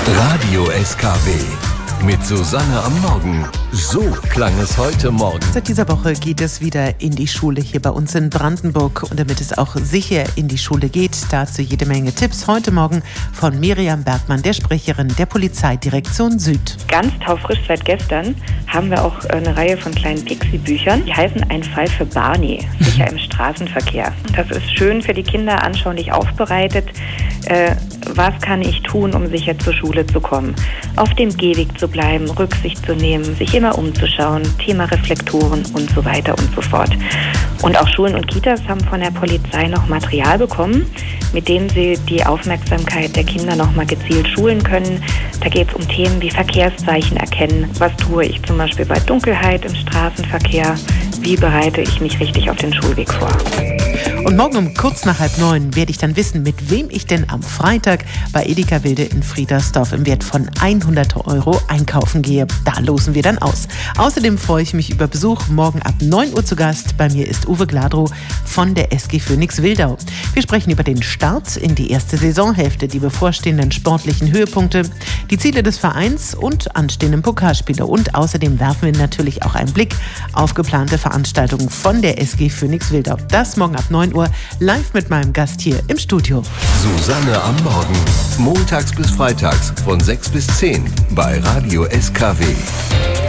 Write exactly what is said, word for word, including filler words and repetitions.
Radio S K W mit Susanne am Morgen. So klang es heute Morgen. Seit dieser Woche geht es wieder in die Schule hier bei uns in Brandenburg. Und damit es auch sicher in die Schule geht, dazu jede Menge Tipps heute Morgen von Miriam Bergmann, der Sprecherin der Polizeidirektion Süd. Ganz taufrisch seit gestern haben wir auch eine Reihe von kleinen Pixie-Büchern. Die heißen Ein Fall für Barney, sicher im Straßenverkehr. Das ist schön für die Kinder anschaulich aufbereitet. Äh, was kann ich tun, um sicher zur Schule zu kommen? Auf dem Gehweg zu bleiben, Rücksicht zu nehmen, sich immer umzuschauen, Thema Reflektoren und so weiter und so fort. Und auch Schulen und Kitas haben von der Polizei noch Material bekommen, mit dem sie die Aufmerksamkeit der Kinder noch mal gezielt schulen können. Da geht es um Themen wie Verkehrszeichen erkennen. Was tue ich zum Beispiel bei Dunkelheit im Straßenverkehr? Wie bereite ich mich richtig auf den Schulweg vor? Und morgen um kurz nach halb neun werde ich dann wissen, mit wem ich denn am Freitag bei Edeka Wilde in Friedersdorf im Wert von hundert Euro einkaufen gehe. Da losen wir dann aus. Außerdem freue ich mich über Besuch. Morgen ab neun Uhr zu Gast. Bei mir ist Uwe Gladrow von der S G Phoenix Wildau. Wir sprechen über den Start in die erste Saisonhälfte, die bevorstehenden sportlichen Höhepunkte, die Ziele des Vereins und anstehenden Pokalspiele. Und außerdem werfen wir natürlich auch einen Blick auf geplante Veranstaltungen von der S G Phoenix Wildau. Das morgen ab neun Uhr live mit meinem Gast hier im Studio. Susanne am Morgen. Montags bis freitags von sechs bis zehn bei Radio S K W.